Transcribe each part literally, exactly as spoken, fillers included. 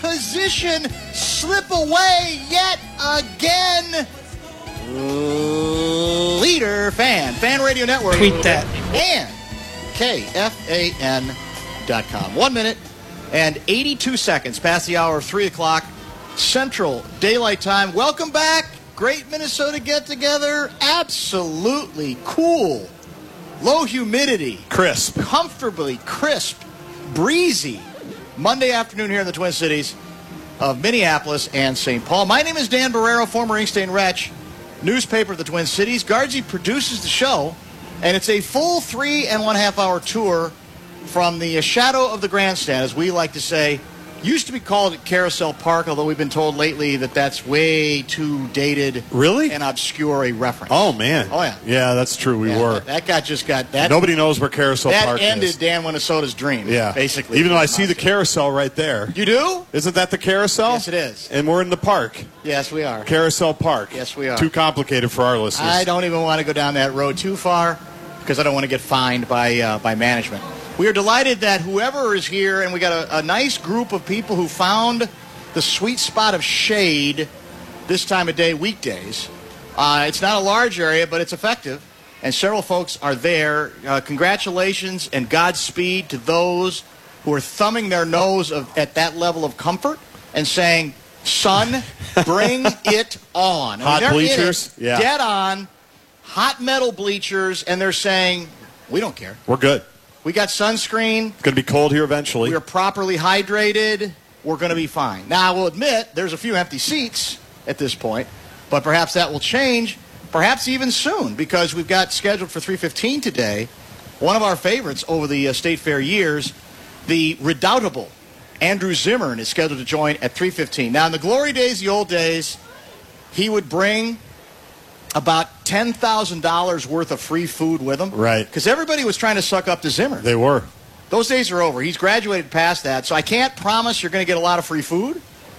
position slip away yet again. Leader Fan, Fan Radio Network. Tweet that. And K F A N dot com. One minute and eighty-two seconds past the hour of three o'clock Central Daylight Time. Welcome back. Great Minnesota get-together. Absolutely cool. Low humidity. Crisp. Comfortably crisp. Breezy. Monday afternoon here in the Twin Cities of Minneapolis and Saint Paul. My name is Dan Barrero, former Inkstein Wretch, newspaper of the Twin Cities. Guardsy produces the show, and it's a full three and one half hour tour from the shadow of the grandstand, as we like to say. Used to be called Carousel Park, although we've been told lately that that's way too dated. Really? And obscure a reference. Oh, man. Oh, yeah. Yeah, that's true. We yeah, were. That, that got just got that. Nobody knows where Carousel that Park ended is. Dan Minnesota's dream. Yeah. Basically. Even though I see the carousel right there. You do? Isn't that the carousel? Yes, it is. And we're in the park. Yes, we are. Carousel Park. Yes, we are. Too complicated for our listeners. I don't even want to go down that road too far because I don't want to get fined by uh, by management. We are delighted that whoever is here, and we got a, a nice group of people who found the sweet spot of shade this time of day, weekdays. Uh, it's not a large area, but it's effective, and several folks are there. Uh, congratulations and Godspeed to those who are thumbing their nose of, at that level of comfort and saying, son, bring it on. Hot I mean, bleachers? It, yeah. Dead on, hot metal bleachers, and they're saying, we don't care. We're good. We got sunscreen. It's going to be cold here eventually. We are properly hydrated. We're going to be fine. Now, I will admit, there's a few empty seats at this point, but perhaps that will change, perhaps even soon, because we've got scheduled for three fifteen today, one of our favorites over the uh, State Fair years, the redoubtable Andrew Zimmern is scheduled to join at three fifteen. Now, in the glory days, the old days, he would bring about ten thousand dollars worth of free food with him. Right. Because everybody was trying to suck up to Zimmer. They were. Those days are over. He's graduated past that, so I can't promise you're going to get a lot of free food,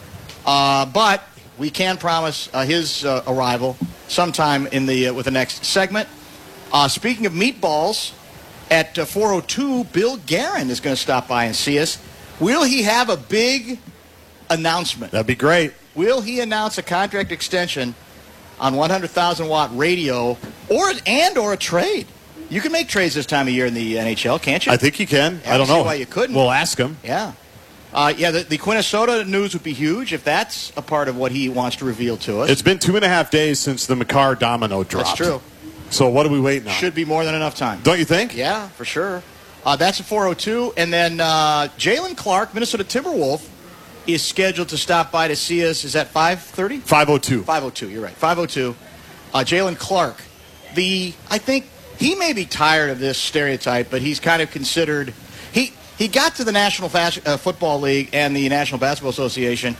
uh, but we can promise uh, his uh, arrival sometime in the uh, with the next segment. Uh, speaking of meatballs, at uh, four oh two, Bill Guerin is going to stop by and see us. Will he have a big announcement? That'd be great. Will he announce a contract extension on one hundred thousand watt radio or and or a trade? You can make trades this time of year in the N H L, can't you? I think you can. Yeah, I don't see know why you couldn't. We'll ask him. Yeah. Uh, yeah, the, the Quinnesota news would be huge if that's a part of what he wants to reveal to us. It's been two and a half days since the Makar domino dropped. That's true. So what are we waiting on? Should be more than enough time. Don't you think? Yeah, for sure. Uh, that's at four oh two. And then uh, Jalen Clark, Minnesota Timberwolf, is scheduled to stop by to see us. Is that five thirty? five oh two. five oh two, you're right. five oh two. Uh, Jalen Clark. The, I think he may be tired of this stereotype, but he's kind of considered, he he got to the National Fas- uh, Football League and the National Basketball Association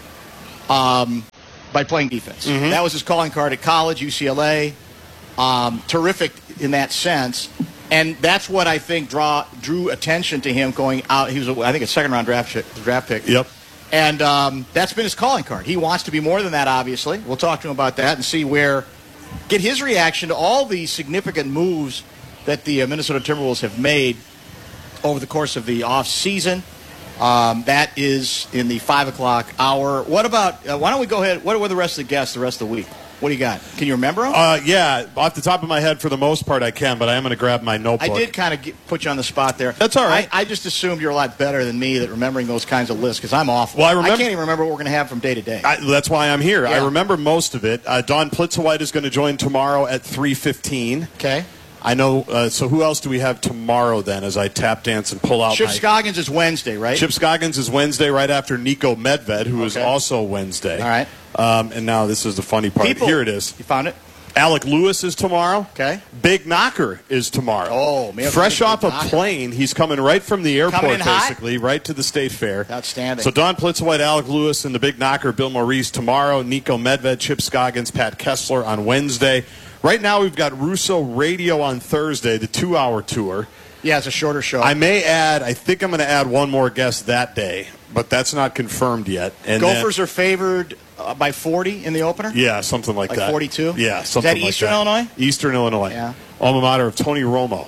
um, by playing defense. Mm-hmm. That was his calling card at college, U C L A. Um, terrific in that sense. And that's what I think draw drew attention to him going out. He was, a, I think, a second-round draft, sh- draft pick. Yep. And um, that's been his calling card. He wants to be more than that, obviously. We'll talk to him about that and see where, get his reaction to all the significant moves that the uh, Minnesota Timberwolves have made over the course of the off season. Um, that is in the five o'clock hour. What about, uh, why don't we go ahead, what are the rest of the guests the rest of the week? What do you got? Can you remember them? Uh, yeah, off the top of my head, for the most part, I can, but I am going to grab my notebook. I did kind of put you on the spot there. That's all right. I, I just assumed you're a lot better than me at remembering those kinds of lists because I'm awful. Well, I remember- I can't even remember what we're going to have from day to day. I, that's why I'm here. Yeah. I remember most of it. Uh, Don Plitzowite is going to join tomorrow at three fifteen. Okay. I know. Uh, so who else do we have tomorrow then as I tap dance and pull out Chip my... Scoggins is Wednesday, right? Chip Scoggins is Wednesday right after Nico Medved, who is Okay. also Wednesday. All right. Um, and now this is the funny part. People- Here it is. You found it? Alec Lewis is tomorrow. Okay. Big Knocker is tomorrow. Oh, man. Fresh Big off a Knocker. plane. He's coming right from the Coming airport, in hot? basically, right to the State Fair. Outstanding. So Don Plitzowite, Alec Lewis, and the Big Knocker, Bill Maurice tomorrow. Nico Medved, Chip Scoggins, Pat Kessler on Wednesday. Right now we've got Russo Radio on Thursday, the two-hour tour. Yeah, it's a shorter show. I may add, I think I'm going to add one more guest that day, but that's not confirmed yet. And Gophers then, are favored uh, by forty in the opener? yeah, something like, Like that. forty-two? Yeah, Is something that like Eastern that. Illinois? Eastern Illinois. Yeah. Alma mater of Tony Romo.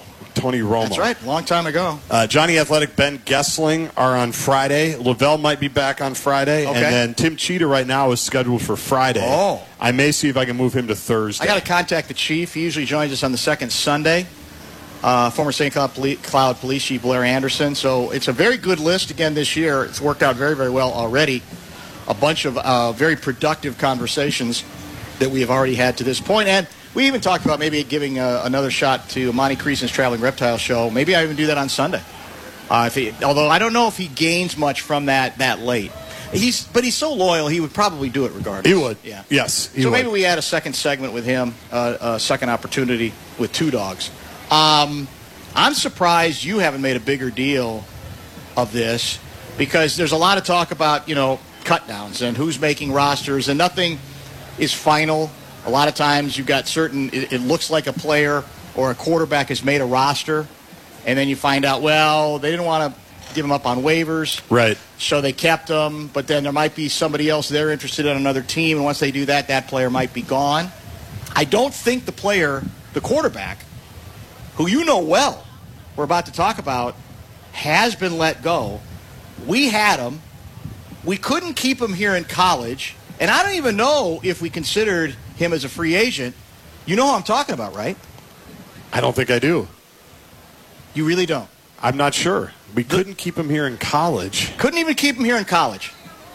Tony Romo. That's right, long time ago. Uh, Johnny Athletic, Ben Gessling are on Friday. Lavelle might be back on Friday. Okay. And then Tim Cheetah right now is scheduled for Friday. Oh. I may see if I can move him to Thursday. I got to contact the chief. He usually joins us on the second Sunday. Uh, former Saint Cloud, Poli- Cloud Police Chief Blair Anderson. So it's a very good list again this year. It's worked out very, very well already. A bunch of uh, very productive conversations that we have already had to this point. And we even talked about maybe giving uh, another shot to Monty Creason's Traveling Reptile Show. Maybe I even do that on Sunday. Uh, if he, although I don't know if he gains much from that that late. He's, but he's so loyal, he would probably do it regardless. He would. Yeah. Yes, he so would. maybe we add a second segment with him, uh, a second opportunity with two dogs. Um, I'm surprised you haven't made a bigger deal of this because there's a lot of talk about, you know, cut downs and who's making rosters, and nothing is final. A lot of times you've got certain, it, it looks like a player or a quarterback has made a roster, and then you find out, well, they didn't want to give him up on waivers. Right. So they kept him, but then there might be somebody else they're interested in another team, and once they do that, that player might be gone. I don't think the player, the quarterback, who you know well, we're about to talk about, has been let go. We had him. We couldn't keep him here in college, and I don't even know if we considered him as a free agent. You know who I'm talking about, right? I don't think I do. You really don't? I'm not sure. We couldn't keep him here in college. Couldn't even keep him here in college.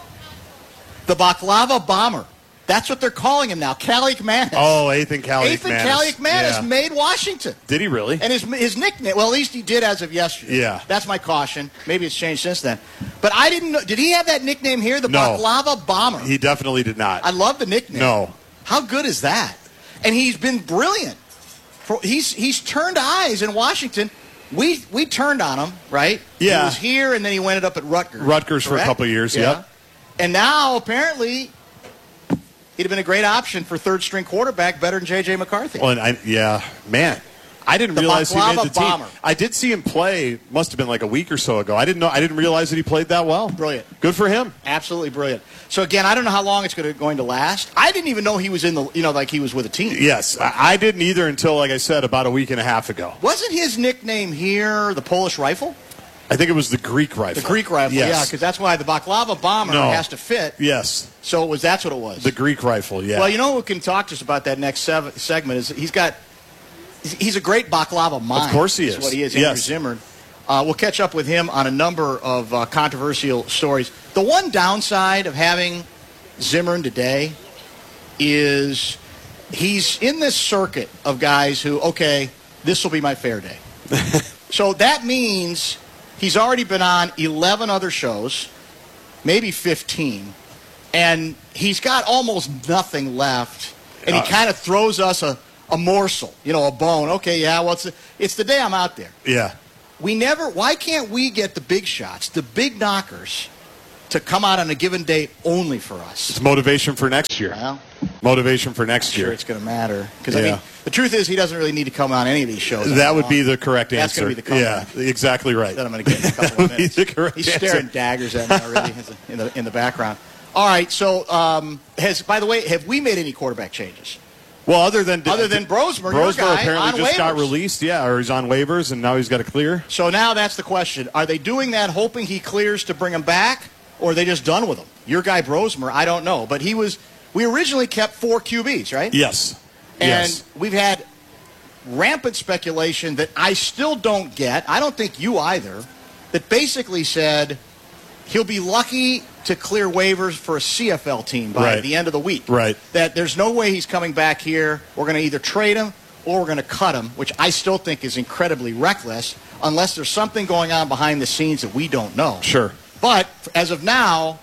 The Baklava Bomber. That's what they're calling him now, Kalik Manis. Oh, Ethan Kalik Ethan Manis. Kalik Manis Yeah. made Washington. Did he really? And his his nickname, well, at least he did as of yesterday. Yeah. That's my caution. Maybe it's changed since then. But I didn't know. Did he have that nickname here, the No. Baklava Bomber? He definitely did not. I love the nickname. No. How good is that? And he's been brilliant. For, he's he's turned eyes in Washington. We we turned on him, right? Yeah. He was here, and then he ended up at Rutgers. Rutgers for a correct? couple of years, Yeah. yep. And now, apparently, he'd have been a great option for third-string quarterback, better than J J. McCarthy. Well, and I, yeah, man. I didn't The realize he made Baklava the team. Bomber. I did see him play. Must have been like a week or so ago. I didn't know. I didn't realize that he played that well. Brilliant. Good for him. Absolutely brilliant. So again, I don't know how long it's going to, going to last. I didn't even know he was in the, you know, like he was with a team. Yes, I, I didn't either until, like I said, about a week and a half ago. Wasn't his nickname here the Polish Rifle? I think it was the Greek rifle. The Greek Rifle, yes. yeah, because that's why the Baklava Bomber No. has to fit. Yes, So it was that's what it was. the Greek rifle. Yeah. Well, you know who can talk to us about that next sev- segment is he's got he's- he's a great baklava mind. Of course he is. What he is, Yes. Andrew Zimmern. Uh, we'll catch up with him on a number of uh, controversial stories. The one downside of having Zimmern today is he's in this circuit of guys who, okay, this will be my fair day. So that means he's already been on eleven other shows, maybe fifteen, and he's got almost nothing left, and he Uh, kind of throws us a, a morsel, you know, a bone. Okay, yeah, well, it's the, it's the day I'm out there. yeah. We never, why can't we get the big shots, the big knockers, to come out on a given day only for us? It's motivation for next year. Well, Motivation for next sure year. it's going to matter. Because, I Yeah. mean, the truth is he doesn't really need to come on any of these shows. That would be the correct That's answer. gonna be the comeback. Yeah, exactly right. that I'm going to get in a couple That of would be minutes. the correct He's answer. staring daggers at me already in the in the background. All right, so um, has by the way, have we made any quarterback changes? Well, other than Other than Brosmer, your Brosmer guy, apparently on just got waivers. released. Yeah, or he's on waivers and now he's got to clear. So now that's the question: are they doing that hoping he clears to bring him back, or are they just done with him? Your guy Brosmer, I don't know, but he was. We originally kept four Q Bs, right? Yes. And yes. we've had rampant speculation that I still don't get. I don't think you either. That basically said he'll be lucky to clear waivers for a C F L team by Right. the end of the week. Right. That there's no way he's coming back here. We're going to either trade him or we're going to cut him, which I still think is incredibly reckless unless there's something going on behind the scenes that we don't know. Sure. But as of now,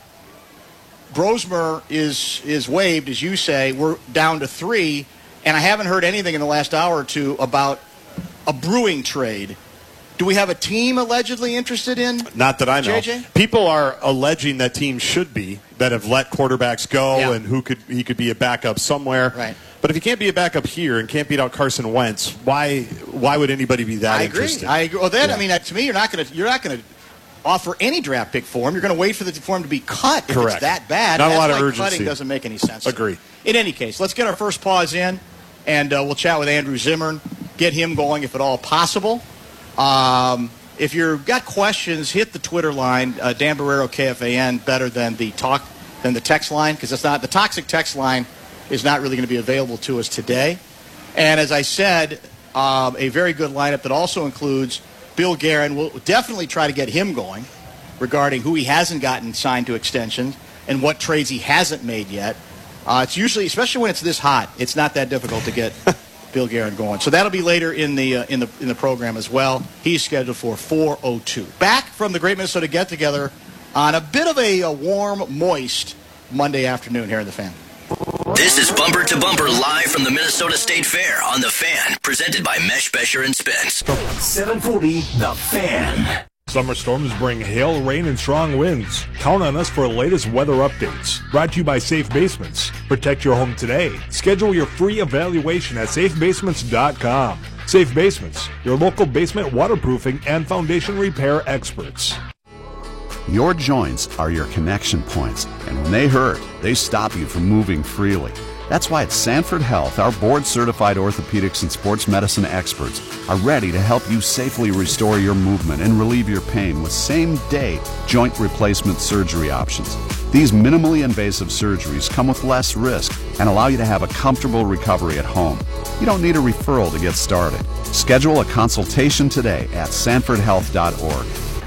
Brosmer is is waived, as you say. We're down to three, and I haven't heard anything in the last hour or two about a brewing trade. Do we have a team allegedly interested in? Not that I know. J J? People are alleging that teams should be that have let quarterbacks go Yeah. and who could he could be a backup somewhere. Right. But if he can't be a backup here and can't beat out Carson Wentz, why why would anybody be that I agree. interested? I agree. Well, then Yeah. I mean, to me, you're not going to you're not going to offer any draft pick for him. You're going to wait for the for him to be cut if Correct. it's that bad. Not a That's lot of why urgency. Cutting doesn't make any sense. to me. Agree. In any case, let's get our first pause in, and uh, we'll chat with Andrew Zimmern, get him going if at all possible. Um, if you've got questions, hit the Twitter line, uh, Dan Barrero, K F A N, better than the talk than the text line, because it's not the toxic text line is not really going to be available to us today. And as I said, um, a very good lineup that also includes Bill Guerin. We'll definitely try to get him going regarding who he hasn't gotten signed to extensions and what trades he hasn't made yet. Uh, it's usually, especially when it's this hot, it's not that difficult to get Bill Guerin going. So that'll be later in the uh, in the in the program as well. He's scheduled for four oh two. Back from the Great Minnesota Get Together on a bit of a, a warm, moist Monday afternoon here in the Fan. This is Bumper to Bumper live from the Minnesota State Fair on the Fan, presented by Mesh Besher and Spence. seven forty The Fan. Summer storms bring hail, rain, and strong winds. Count on us for the latest weather updates. Brought to you by Safe Basements. Protect your home today. Schedule your free evaluation at safe basements dot com. Safe Basements, your local basement waterproofing and foundation repair experts. Your joints are your connection points, and when they hurt, they stop you from moving freely. That's why at Sanford Health, our board-certified orthopedics and sports medicine experts are ready to help you safely restore your movement and relieve your pain with same-day joint replacement surgery options. These minimally invasive surgeries come with less risk and allow you to have a comfortable recovery at home. You don't need a referral to get started. Schedule a consultation today at sanford health dot org.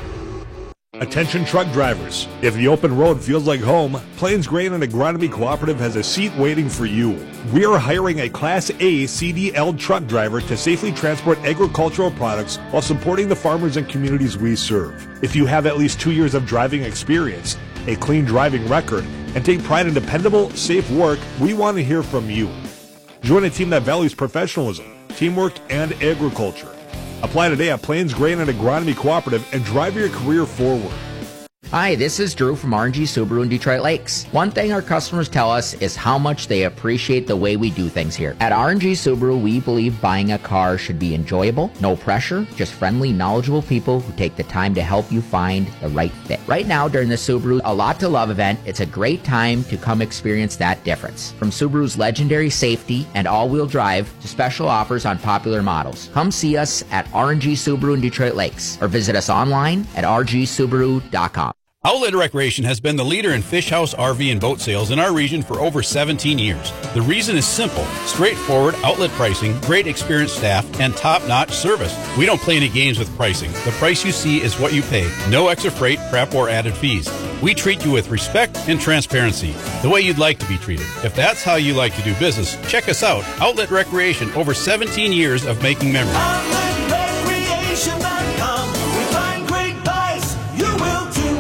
Attention truck drivers. If the open road feels like home, Plains Grain and Agronomy Cooperative has a seat waiting for you. We are hiring a Class A C D L truck driver to safely transport agricultural products while supporting the farmers and communities we serve. If you have at least two years of driving experience, a clean driving record, and take pride in dependable, safe work, we want to hear from you. Join a team that values professionalism, teamwork, and agriculture. Apply today at Plains Grain and Agronomy Cooperative and drive your career forward. Hi, this is Drew from R and G Subaru in Detroit Lakes. One thing our customers tell us is how much they appreciate the way we do things here. At R and G Subaru, we believe buying a car should be enjoyable, no pressure, just friendly, knowledgeable people who take the time to help you find the right fit. Right now, during the Subaru A Lot to Love event, it's a great time to come experience that difference. From Subaru's legendary safety and all-wheel drive to special offers on popular models. Come see us at R and G Subaru in Detroit Lakes or visit us online at r g subaru dot com. Outlet Recreation has been the leader in fish house, R V, and boat sales in our region for over seventeen years. The reason is simple. Straightforward outlet pricing, great experienced staff, and top-notch service. We don't play any games with pricing. The price you see is what you pay. No extra freight, prep, or added fees. We treat you with respect and transparency, the way you'd like to be treated. If that's how you like to do business, check us out. Outlet Recreation, over seventeen years of making memories. outlet recreation dot com. We find great buys. You will too.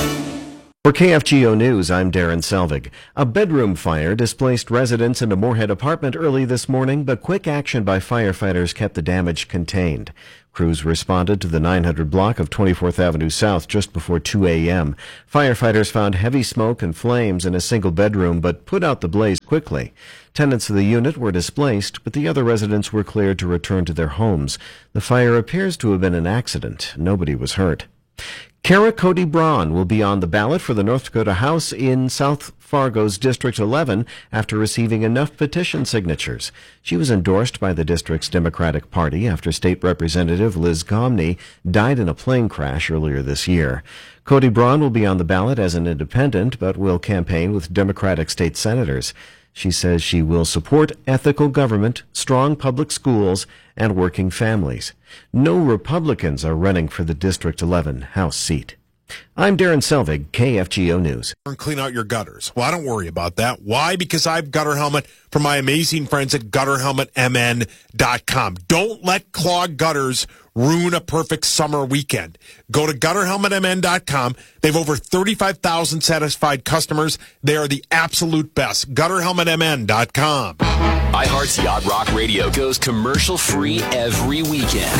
For K F G O News, I'm Darren Selvig. A bedroom fire displaced residents in a Moorhead apartment early this morning, but quick action by firefighters kept the damage contained. Crews responded to the nine hundred block of twenty-fourth Avenue South just before two a.m. Firefighters found heavy smoke and flames in a single bedroom, but put out the blaze quickly. Tenants of the unit were displaced, but the other residents were cleared to return to their homes. The fire appears to have been an accident. Nobody was hurt. Kara Cody Braun will be on the ballot for the North Dakota House in South Fargo's District eleven after receiving enough petition signatures. She was endorsed by the district's Democratic Party after State Representative Liz Gomney died in a plane crash earlier this year. Cody Braun will be on the ballot as an independent, but will campaign with Democratic state senators. She says she will support ethical government, strong public schools, and working families. No Republicans are running for the District eleven House seat. I'm Darren Selvig, K F G O News. And clean out your gutters. Well, I don't worry about that. Why? Because I have Gutter Helmet from my amazing friends at gutter helmet m n dot com. Don't let clogged gutters ruin a perfect summer weekend. Go to gutter helmet m n dot com. They have over thirty-five thousand satisfied customers. They are the absolute best. gutter helmet m n dot com. iHeart's Yacht Rock Radio goes commercial-free every weekend.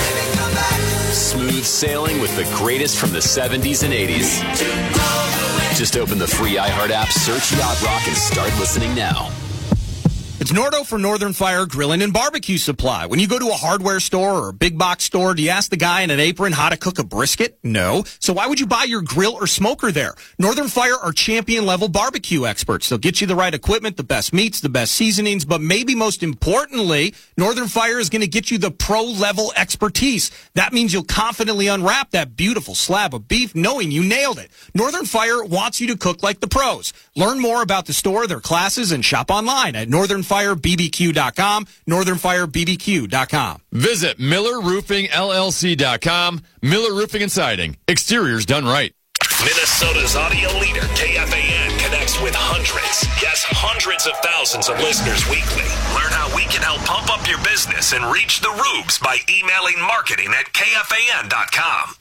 Smooth sailing with the greatest from the seventies and eighties. Just open the free iHeart app, search Yacht Rock, and start listening now. It's Nordo for Northern Fire Grilling and Barbecue Supply. When you go to a hardware store or a big box store, do you ask the guy in an apron how to cook a brisket? No. So why would you buy your grill or smoker there? Northern Fire are champion-level barbecue experts. They'll get you the right equipment, the best meats, the best seasonings, but maybe most importantly, Northern Fire is going to get you the pro-level expertise. That means you'll confidently unwrap that beautiful slab of beef knowing you nailed it. Northern Fire wants you to cook like the pros. Learn more about the store, their classes, and shop online at northern fire b b q dot com, northern fire b b q dot com. Visit Miller Roofing L L C dot com. Miller Roofing and Siding. Exteriors done right. Minnesota's audio leader, K F A N, connects with hundreds, yes, hundreds of thousands of listeners weekly. Learn how we can help pump up your business and reach the Rubes by emailing marketing at k f a n dot com.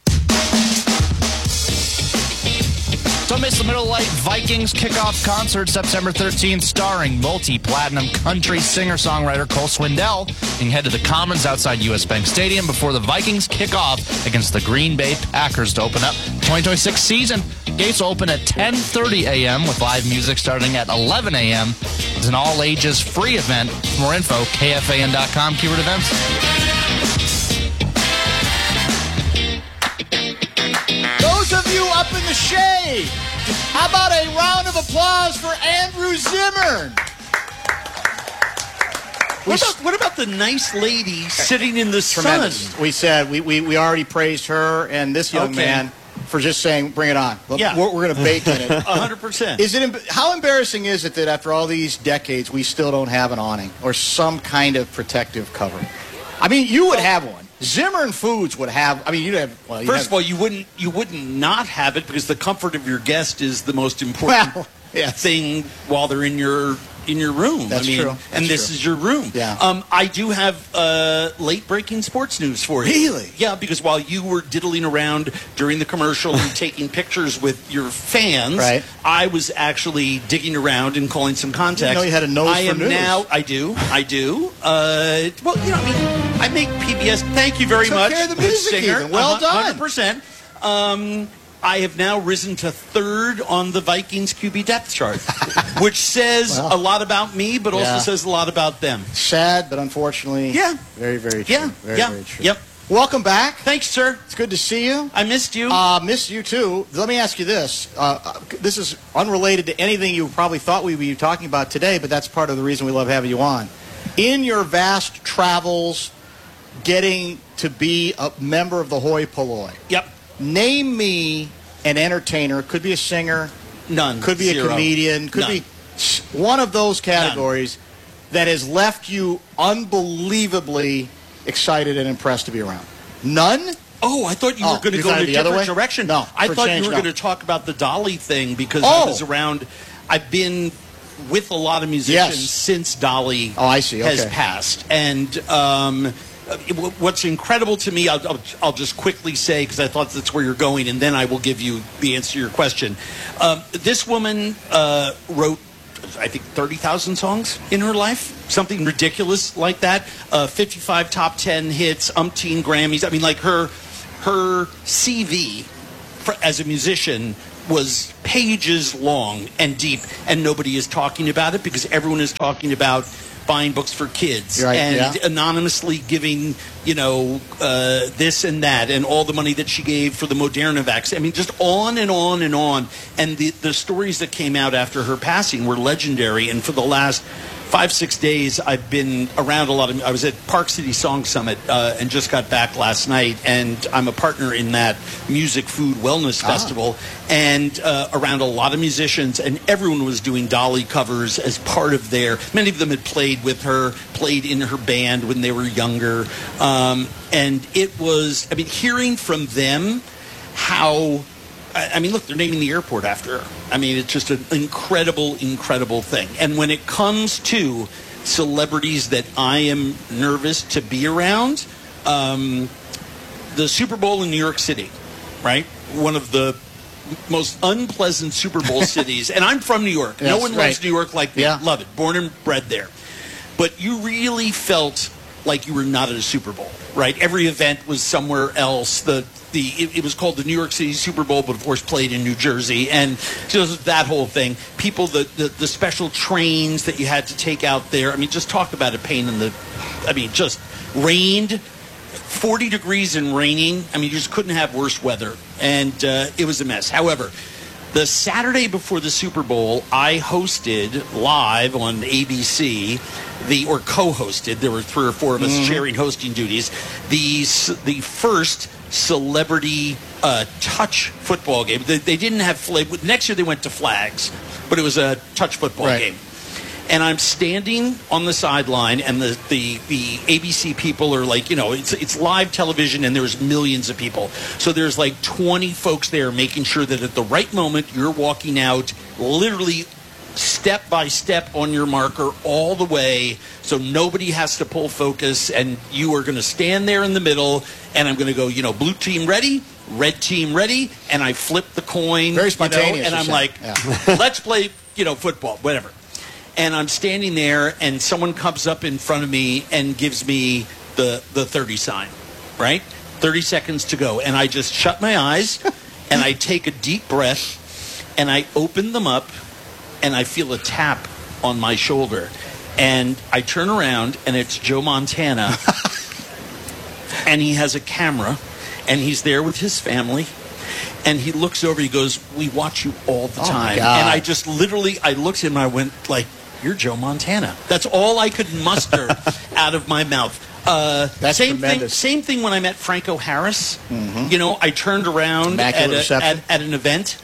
Don't miss the Middle Light Vikings kickoff concert September thirteenth, starring multi-platinum country singer-songwriter Cole Swindell. You can head to the Commons outside U S Bank Stadium before the Vikings kick off against the Green Bay Packers to open up the twenty twenty-six season. Gates will open at ten thirty a.m. with live music starting at eleven a.m. It's an all-ages free event. For more info, k f a n dot com, keyword events. Those of you up in the shade, how about a round of applause for Andrew Zimmern? What about, what about the nice lady sitting in the Tremendous. sun? We said we, we, we already praised her and this young Okay. man for just saying, bring it on. Yeah. We're, we're going to bake in it. one hundred percent. Is it, em- how embarrassing is it that after all these decades, we still don't have an awning or some kind of protective cover? I mean, you would have one. Zimmern Foods would have. I mean, you'd have. Well, you'd First have, of all, you wouldn't you wouldn't not have it because the comfort of your guest is the most important Well, yes. thing while they're in your in your room. That's I mean, true. And That's this true. is your room. Yeah. Um, I do have uh, late breaking sports news for you. Really? Yeah, because while you were diddling around during the commercial and taking pictures with your fans, Right. I was actually digging around and calling some contacts. Didn't know you had a nose I for am news. now. I do. I do. Uh, well, you know, I mean, I make P B S. Thank you very Took much. care of the Good music singer. even. Well done. one hundred percent. Um, I have now risen to third on the Vikings Q B depth chart, which says Well, a lot about me, but also yeah. says a lot about them. sad, but unfortunately, Yeah. very, very true. Yeah. Very, yeah. very true. Yep. Welcome back. Thanks, sir. It's good to see you. I missed you. Uh, miss you too. Let me ask you this. Uh, uh, this is unrelated to anything you probably thought we'd be talking about today, but that's part of the reason we love having you on. In your vast travels, getting to be a member of the Hoi Polloi, yep. name me an entertainer. Could be a singer. None. Could be Zero. a comedian. Could None. be s- one of those categories that has left you unbelievably excited and impressed to be around. None? Oh, I thought you Oh, were going to you go in thought a the other different way? direction. No, I for thought change, you were no. going to talk about the Dolly thing because Oh. I was around. I've been with a lot of musicians Yes. since Dolly Oh, I see. has Okay. passed. And um, what's incredible to me, I'll, I'll, I'll just quickly say, because I thought that's where you're going, and then I will give you the answer to your question. Um, this woman uh, wrote, I think, thirty thousand songs in her life, something ridiculous like that. Uh, fifty-five top ten hits, umpteen Grammys. I mean, like her, her C V for, as a musician was pages long and deep, and nobody is talking about it because everyone is talking about buying books for kids Right, and yeah. anonymously giving, you know, uh, this and that, and all the money that she gave for the Moderna vaccine. I mean, just on and on and on. And the, the stories that came out after her passing were legendary. And for the last five, six days, I've been around a lot of. I was at Park City Song Summit uh, and just got back last night, and I'm a partner in that Music, Food, Wellness Festival, and uh, around a lot of musicians, and everyone was doing Dolly covers as part of their. Many of them had played with her, played in her band when they were younger, um, and it was. I mean, hearing from them how. I mean, look, they're naming the airport after her. I mean, it's just an incredible, incredible thing. And when it comes to celebrities that I am nervous to be around, um, the Super Bowl in New York City, right? One of the most unpleasant Super Bowl cities. And I'm from New York. Yes, no one right. loves New York like me. Yeah. Love it. Born and bred there. But you really felt like you were not at a Super Bowl, right? Every event was somewhere else. The the it, it was called the New York City Super Bowl, but of course played in New Jersey, and just that whole thing. People, the, the the special trains that you had to take out there. I mean, just talk about a pain in the. I mean, just rained, forty degrees and raining. I mean, you just couldn't have worse weather, and uh, it was a mess. However, the Saturday before the Super Bowl, I hosted live on A B C, the or co-hosted. There were three or four of us Mhm. sharing hosting duties. The s- the first celebrity uh, touch football game. They, they didn't have flag. Next year they went to flags, but it was a touch football Right. game. And I'm standing on the sideline, and the, the, the A B C people are like, you know, it's it's live television, and there's millions of people. So there's like twenty folks there making sure that at the right moment you're walking out, literally step by step on your marker all the way, so nobody has to pull focus, and you are going to stand there in the middle, and I'm going to go, you know, blue team ready, red team ready, and I flip the coin. Very you know, spontaneous, and you I'm said. like, Yeah. let's play, you know, football, whatever. And I'm standing there, and someone comes up in front of me and gives me the the thirty sign, right? thirty seconds to go. And I just shut my eyes, and I take a deep breath, and I open them up, and I feel a tap on my shoulder. And I turn around, and it's Joe Montana, and he has a camera, and he's there with his family. And he looks over, he goes, we watch you all the Oh, my time. God. And I just literally, I looked at him, I went like, you're Joe Montana. That's all I could muster out of my mouth. Uh, That's same thing. tremendous. Same thing when I met Franco Harris. Mhm. You know, I turned around at, Immaculate a, reception. at, at an event,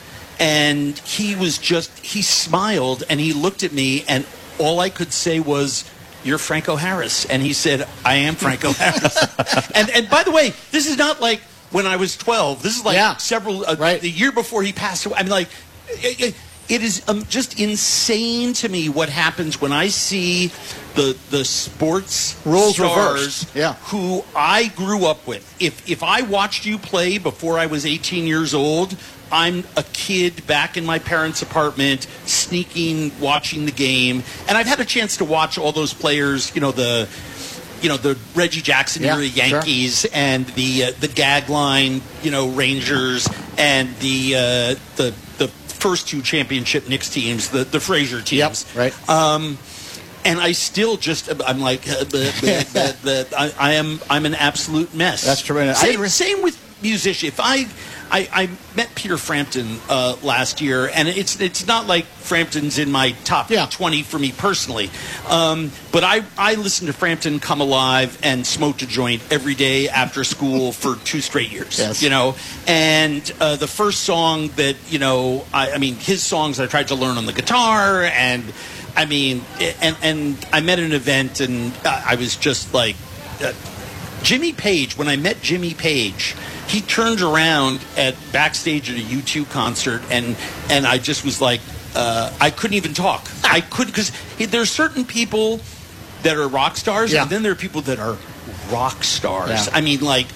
and he was just, he smiled, and he looked at me, and all I could say was, you're Franco Harris. And he said, I am Franco Harris. and, and by the way, this is not like when I was twelve. This is like Yeah. several, uh, the year before he passed away. I mean, like, it, it, it is um, just insane to me what happens when I see the the sports Roles stars reversed. Yeah. who I grew up with. If if I watched you play before I was eighteen years old, I'm a kid back in my parents' apartment, sneaking, watching the game. And I've had a chance to watch all those players, you know, the you know, the Reggie Jackson Yeah, era sure. Yankees and the uh, the gag line, you know, Rangers, and the uh, the the first two championship Knicks teams, the the Frazier teams. Yep, right. Um, and I still just, I'm like, uh, the, the, the, the, I, I am, I'm an absolute mess. That's tremendous. I Same, same with musicians. If I, I, I met Peter Frampton uh, last year, and it's it's not like Frampton's in my top twenty for me personally, um, but I, I listened to Frampton come alive and smoked a joint every day after school for two straight years. Yes. You know, and uh, the first song that you know, I, I mean, his songs I tried to learn on the guitar, and I mean, and and I met at an event, and I was just like. Uh, Jimmy Page, when I met Jimmy Page, he turned around at backstage at a U two concert, and and I just was like, uh, I couldn't even talk. I couldn't, because there's certain people that are rock stars, Yeah. and then there are people that are rock stars. Yeah. I mean, like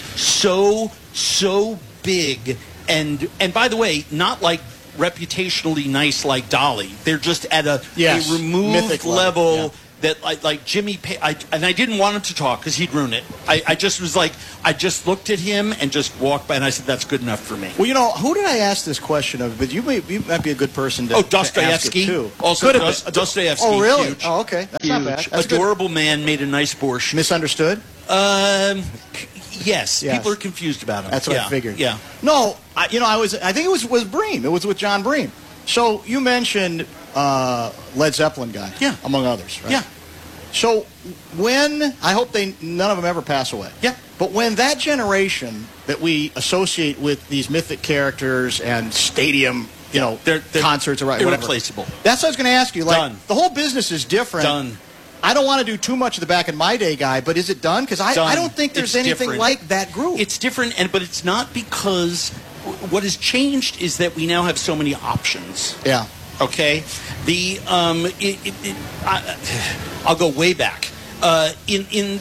so so big, and and by the way, not like reputationally nice like Dolly. They're just at a, Yes, a removed mythic level, level. yeah. That like, like Jimmy, pa- I, and I didn't want him to talk because he'd ruin it. I, I just was like, I just looked at him and just walked by, and I said, "That's good enough for me." Well, you know, who did I ask this question of? But you may you might be a good person to, Oh, to Dostoevsky. ask it too. Also, Could have Dos- been. Dostoevsky. Oh, really? Huge. Oh, okay. That's Huge. not bad. That's good. Adorable man, made a nice borscht. Misunderstood? Um, yes. Yes. People are confused about him. That's what yeah. I figured. Yeah. No, I, you know, I was. I think it was with Bream. It was with John Bream. So you mentioned uh, Led Zeppelin guy, Yeah. among others, right? Yeah. So when I hope they none of them ever pass away. Yeah. But when that generation that we associate with these mythic characters and stadium, you know, They're, they're concerts or whatever, irreplaceable. that's what I was going to ask you. Like Done. the whole business is different. Done. I don't want to do too much of the back in my day guy, but is it done? Because I, Done. I don't think there's It's anything different. like that group. It's different, and but it's not because what has changed is that we now have so many options. yeah. Okay, the um, it, it, it, I, I'll go way back. Uh, in in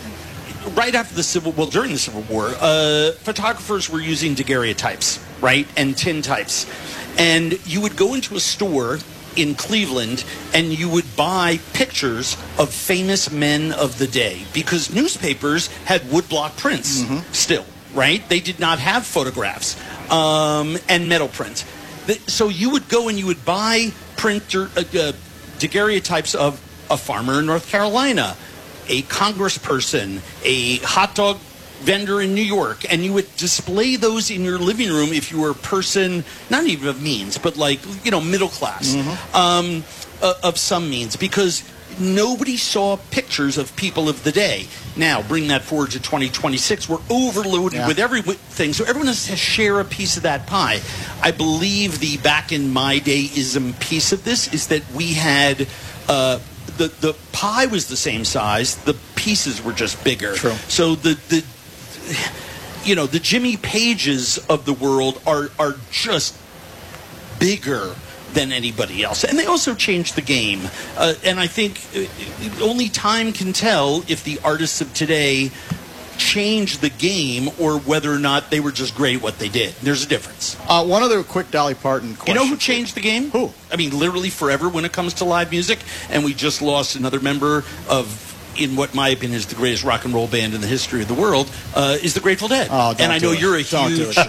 right after the Civil, well, during the Civil War, uh, photographers were using daguerreotypes, right, and tintypes, and you would go into a store in Cleveland, and you would buy pictures of famous men of the day because newspapers had woodblock prints still, right? They did not have photographs um, and metal print. The- So you would go and you would buy printer uh, uh, daguerreotypes of a farmer in North Carolina, a congressperson, a hot dog vendor in New York, and you would display those in your living room if you were a person, not even of means, but like, you know, middle class, um, uh, of some means, because nobody saw pictures of people of the day. Now, bring that forward to twenty twenty-six, we're overloaded Yeah. with everything, so everyone has to share a piece of that pie. I believe the back in my day-ism piece of this is that we had... Uh, the, the pie was the same size, the pieces were just bigger. True. So the, the you know, the Jimmy Pages of the world are are just bigger than anybody else. And they also changed the game. Uh, and I think uh, only time can tell if the artists of today changed the game or whether or not they were just great at what they did. There's a difference. Uh, one other quick Dolly Parton question. You know who changed the game? Who? I mean, literally forever when it comes to live music. And we just lost another member of, in what my opinion is the greatest rock and roll band in the history of the world, uh, is the Grateful Dead. Oh, don't and I do know it. you're a Don't do huge... it.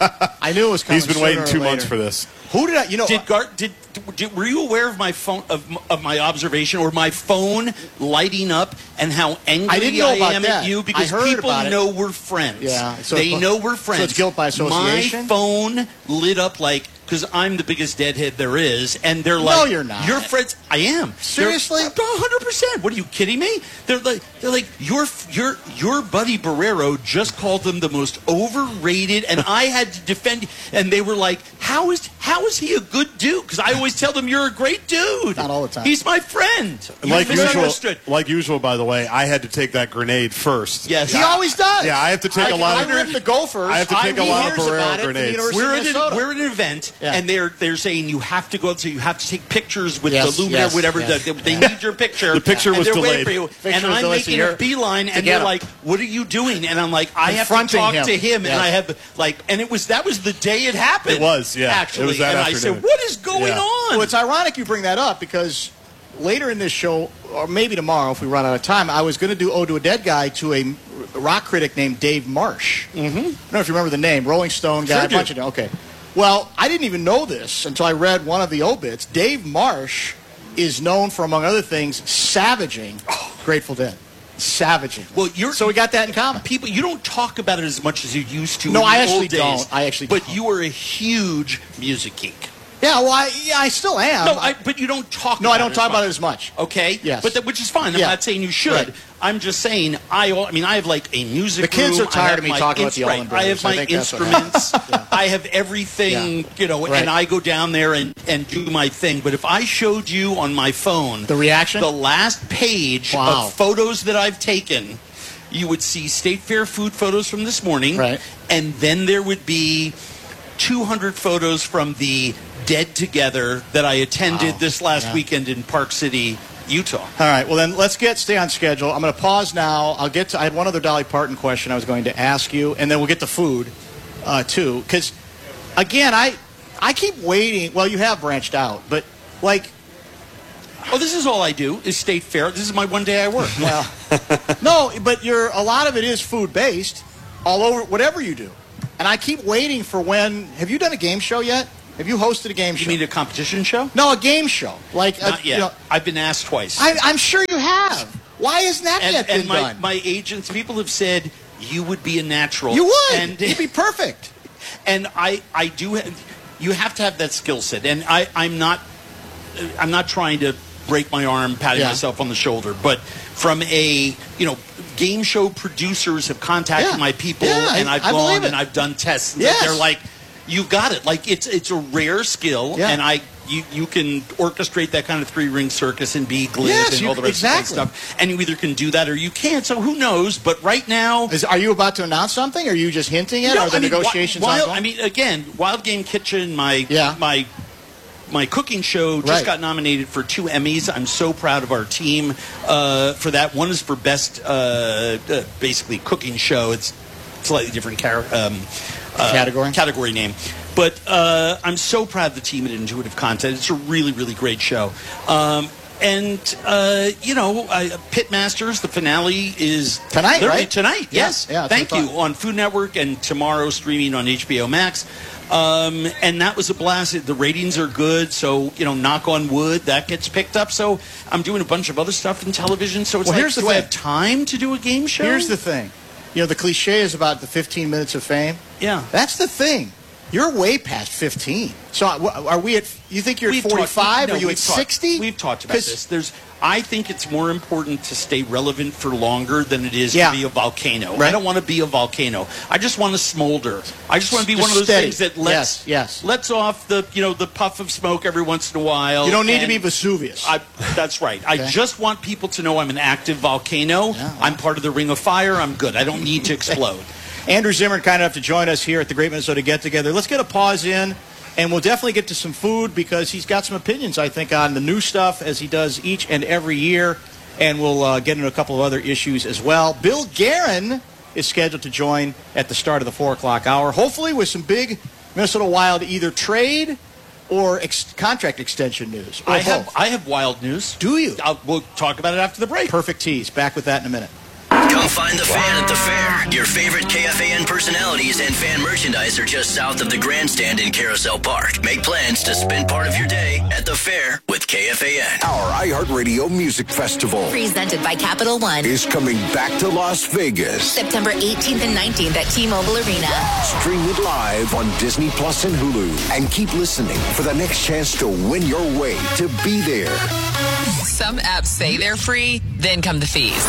I knew it was coming. He's been waiting sooner or two months later. for this. Who did I? You know, Did Gar- did, did were you aware of my phone of, of my observation or my phone lighting up and how angry I didn't know about am that. at you because I heard people about it. know we're friends. Yeah, so they it's- know we're so friends. it's guilt by association? My phone lit up like because I'm the biggest deadhead there is, and they're like, No, you're not. You're friends. I am. Seriously? one hundred percent. What are you kidding me? They're like, they're like your your your buddy Barrero just called them the most overrated, and I had to defend. And they were like, how is how is he a good dude? Because I always tell them you're a great dude. Not all the time. He's my friend. You Like usual, misunderstood. like usual, by the way, I had to take that grenade first. Yes. He always does. Yeah, I have to take I, a lot I of. ripped the Gophers. I have to take I, a he lot of hears about Barrero it from the grenades. University We're of at, Minnesota. an, we're at an event, Yeah. and they're they're saying you have to go, so you have to take pictures with Yes, the luminaire, yes, whatever. yes. The, they Yeah. need your picture. The picture and was they're delayed. waiting for you. Picture and was I'm delayed, so making a you're beeline, and together. they're like, "What are you doing?" And I'm like, "I have to Confronting talk him. to him." Yes. And I have like, and it was that was the day it happened. It was, yeah. actually. It was that and afternoon. I said, "What is going Yeah. on?" Well, it's ironic you bring that up because later in this show, or maybe tomorrow if we run out of time, I was going to do Ode to a Dead Guy to a rock critic named Dave Marsh. Mm-hmm. I don't know if you remember the name. Rolling Stone guy. Sure a do. bunch of Okay. Well, I didn't even know this until I read one of the obits. Dave Marsh is known for, among other things, savaging Grateful Dead. Savaging. Well, you're so we got that in common. People, you don't talk about it as much as you used to. No, in I the actually old days, don't. I actually But don't. you are a huge music geek. Yeah, well, I, yeah, I still am. No, I, but you don't talk. No, about I don't it talk as about much. it as much. Okay. Yes. But that, which is fine. I'm Yeah. not saying you should. Right. I'm just saying I. I mean, I have like a music. The kids room. are tired I have of me my talking about the ins- Allman right. I have Brothers. I my think that's what instruments. I have everything. Yeah. You know, Right. and I go down there and and do my thing. But if I showed you on my phone The reaction? the last page Wow. of photos that I've taken, you would see State Fair food photos from this morning, Right. and then there would be two hundred photos from the Dead Together that I attended Wow. this last Yeah. weekend in Park City, Utah. All right. Well, then let's get stay on schedule. I'm going to pause now. I'll get to. I had one other Dolly Parton question I was going to ask you, and then we'll get to food uh, too. Because again, I I keep waiting. Well, you have branched out, but like, Oh, this is all I do is State Fair. This is my one day I work. well, no, but you're a lot of it is food based, all over whatever you do, and I keep waiting for when. Have you done a game show yet? Have you hosted a game You show? mean a competition show? No, a game show. Like Not a, yet. You know, I've been asked twice. I, I'm sure you have. Why isn't that and yet and been my, done? my agents, people have said you would be a natural. You would. And You'd be perfect. And I, I do have, you have to have that skill set. And I, I'm not, I'm not trying to break my arm, patting Yeah. myself on the shoulder, but from a, you know, game show producers have contacted Yeah. my people, Yeah, and I- I've I believe gone it. and I've done tests. And Yes. they're like, you got it. Like it's it's a rare skill, Yeah. and I. You, you can orchestrate that kind of three-ring circus and be glib Yes, and you- all the rest exactly. of that stuff. And you either can do that or you can't. So who knows? But right now, Is, are you about to announce something? Or are you just hinting it? No, are the I mean, negotiations Wild, ongoing? I mean, again, Wild Game Kitchen, my Yeah. my my cooking show just Right. got nominated for two Emmys. I'm so proud of our team uh, for that. One is for best, uh, uh, basically cooking show. It's slightly different car- um, uh, Category? category name. But uh, I'm so proud of the team at Intuitive Content. It's a really, really great show. Um, and, uh, you know, uh, Pitmasters, the finale is... Tonight, literally right? Tonight, Yeah, yes. yeah, that's Thank what I you. On Food Network, and tomorrow streaming on H B O Max. Um, and that was a blast. The ratings are good, so, you know, knock on wood, that gets picked up. So I'm doing a bunch of other stuff in television. So it's Well, like, here's the do I thing. have time to do a game show? Here's the thing. You know, the cliche is about the fifteen minutes of fame. Yeah. That's the thing. You're way past fifteen. So uh, are we at, you think you're at We've talked- forty-five? no, Are you we've at talked- sixty? We've talked about this. There's, I think it's more important to stay relevant for longer than it is Yeah. to be a volcano. Right. I don't want to be a volcano. I just want to smolder. I just want to be Just one of those steady. things that lets, Yes, yes. lets off the, you know, the puff of smoke every once in a while. You don't need to and be Vesuvius. I, that's right. I Okay. just want people to know I'm an active volcano. I'm part of the Ring of Fire. I'm good. I don't need to explode. Andrew Zimmern, kind enough to join us here at the Great Minnesota Get Together. Let's get a pause in, and we'll definitely get to some food because he's got some opinions, I think, on the new stuff as he does each and every year, and we'll uh, get into a couple of other issues as well. Bill Guerin is scheduled to join at the start of the four o'clock hour, hopefully with some big Minnesota Wild either trade or ex- contract extension news. Or I have, both. I have wild news. Do you? I'll, we'll talk about it after the break. Perfect tease. Back with that in a minute. Come find the fan at the fair. Your favorite K F A N personalities and fan merchandise are just south of the grandstand in Carousel Park. Make plans to spend part of your day at the fair with K F A N. Our iHeartRadio Music Festival Presented by Capital One. is coming back to Las Vegas. September eighteenth and nineteenth at T-Mobile Arena. Stream it live on Disney Plus and Hulu. And keep listening for the next chance to win your way to be there. Some apps say they're free, then come the fees.